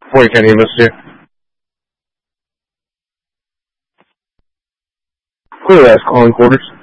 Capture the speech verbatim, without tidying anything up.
Morning, Kenny. Miss you. Clear as calling quarters.